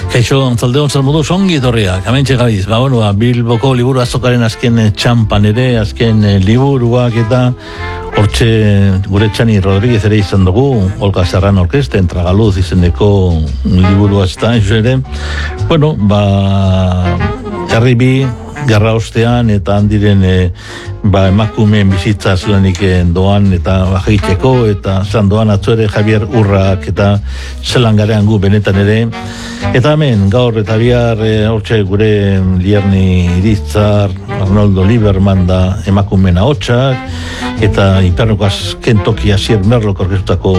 Kaixo, antzaldeon zer moduz ongi etorriak, hementxe gabiz, Bilboko liburu azokaren azken txampan ere, azken liburuak eta hortxe gure Txani Rodríguez ere izan dugu, Olga Serrano Orkesten, Tragaluz izeneko liburua ezta, ere, herri bi, gerra ostean eta handiren emakumeen bizitza zelanik doan eta bajaiteko eta zan doan atzo ere Javier Urrak eta zelan garean gu benetan ere eta hemen gaur eta bihar hortxe gure Lierni Iritzar, Arnoldo Lieberman da emakumeen ahotsak eta Infernuko azken toki Asier Merlok orkestutako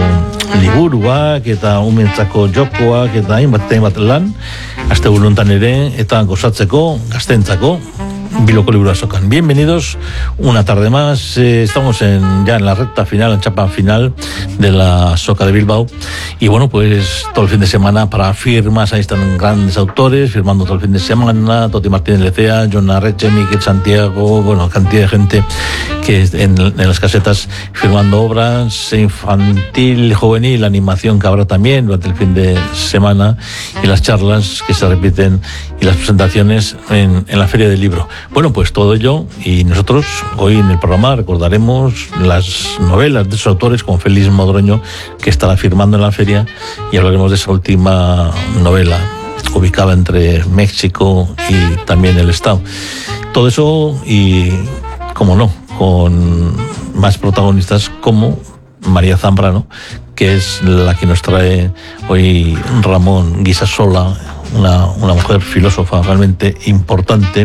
liburuak eta umentzako jokoak eta hainbat lan asteburu hontan ere eta gozatzeko gaztentzako Bilboko Liburu Azokan. Bienvenidos una tarde más. Estamos ya en la recta final, en chapa final de la Azoka de Bilbao. Y pues todo el fin de semana para firmas. Ahí están grandes autores firmando todo el fin de semana. Toti Martínez Lecea, Jon Arretxe, Miquel Santiago, cantidad de gente que en las casetas firmando obras infantil, juvenil, animación que habrá también durante el fin de semana y las charlas que se repiten y las presentaciones en la Feria del Libro. Pues todo ello y nosotros hoy en el programa recordaremos las novelas de esos autores con Félix Modroño que estará firmando en la feria y hablaremos de esa última novela ubicada entre México y también el Estado. Todo eso y, como no, con más protagonistas como María Zambrano, que es la que nos trae hoy Ramón Guisasola, una mujer filósofa realmente importante.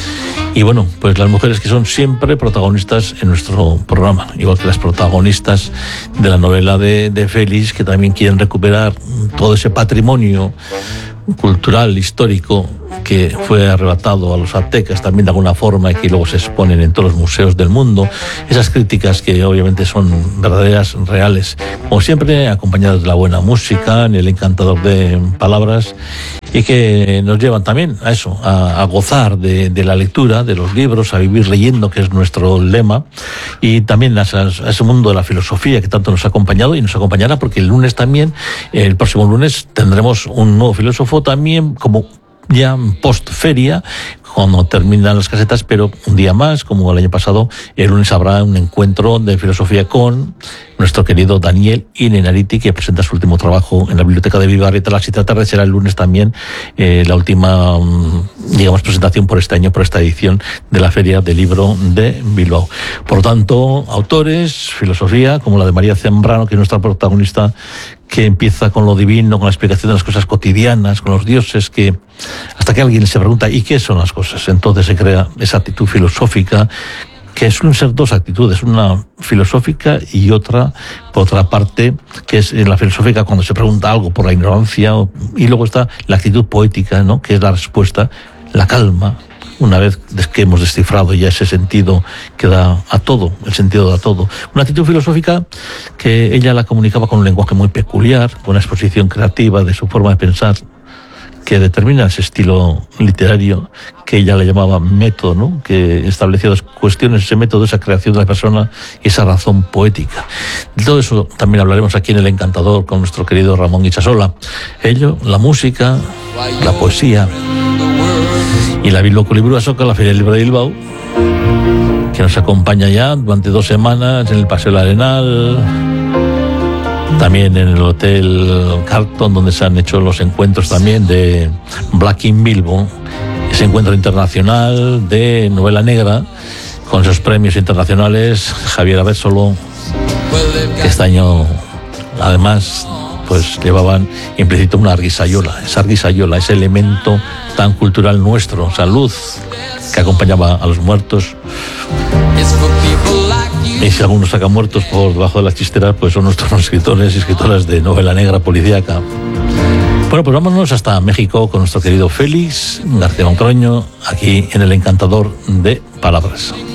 Y pues las mujeres que son siempre protagonistas en nuestro programa, igual que las protagonistas de la novela de Félix, que también quieren recuperar todo ese patrimonio cultural, histórico, que fue arrebatado a los aztecas también de alguna forma y que luego se exponen en todos los museos del mundo. Esas críticas que obviamente son verdaderas, reales, como siempre acompañadas de la buena música, en el encantador de palabras y que nos llevan también a eso, a gozar de la lectura, de los libros, a vivir leyendo, que es nuestro lema, y también a ese mundo de la filosofía que tanto nos ha acompañado y nos acompañará porque el lunes también, el próximo lunes tendremos un nuevo filósofo también como ya post-feria, cuando terminan las casetas, pero un día más, como el año pasado, el lunes habrá un encuentro de filosofía con nuestro querido Daniel Inenariti, que presenta su último trabajo en la Biblioteca de Bilbao. A las 7 de la tarde será el lunes también la última, presentación por este año, por esta edición de la Feria del Libro de Bilbao. Por lo tanto, autores, filosofía, como la de María Zambrano, que es nuestra protagonista, que empieza con lo divino, con la explicación de las cosas cotidianas, con los dioses, que hasta que alguien se pregunta ¿y qué son las cosas? Entonces se crea esa actitud filosófica, que suelen ser dos actitudes, una filosófica y otra, por otra parte, que es la filosófica cuando se pregunta algo por la ignorancia, y luego está la actitud poética, ¿no?, que es la respuesta, la calma, una vez que hemos descifrado ya ese sentido que da a todo, el sentido da todo. Una actitud filosófica que ella la comunicaba con un lenguaje muy peculiar, con una exposición creativa de su forma de pensar, que determina ese estilo literario que ella le llamaba método, ¿no?, que establecía dos cuestiones, ese método, esa creación de la persona y esa razón poética. De todo eso también hablaremos aquí en El Encantador con nuestro querido Ramón Guisasola. Ello, la música, la poesía y la Bilboko Liburu Azoka, la Feria del Libro de Bilbao, que nos acompaña ya durante 2 semanas en el Paseo del Arenal, también en el Hotel Carlton, donde se han hecho los encuentros también de Black in Bilbo, ese encuentro internacional de novela negra, con esos premios internacionales, Javier Abetsolo, que este año además llevaban implícito una arguisayola, ese elemento tan cultural nuestro, esa luz que acompañaba a los muertos. Y si algunos sacan muertos por debajo de las chisteras, pues son nuestros escritores y escritoras de novela negra policíaca. Pues vámonos hasta México con nuestro querido Félix García Modroño, aquí en El Encantador de Palabras.